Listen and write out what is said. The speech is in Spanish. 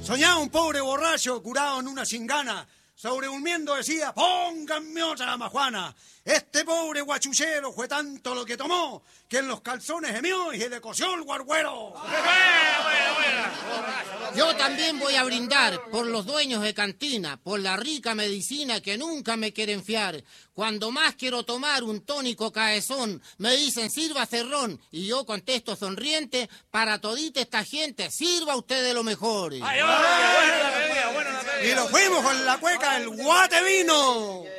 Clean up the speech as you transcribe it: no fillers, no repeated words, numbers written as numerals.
Soñaba un pobre borracho curado en una cingana. Sobredurmiendo decía, pónganme otra majuana. Este pobre guachuchero fue tanto lo que tomó que en los calzones gemió y se le coció el guarguero. Yo también voy a brindar por los dueños de cantina, por la rica medicina que nunca me quieren fiar. Cuando más quiero tomar un tónico caezón, me dicen sirva cerrón, y yo contesto sonriente, para todita esta gente, sirva usted de lo mejor. Y lo fuimos con la cueca del guate vino.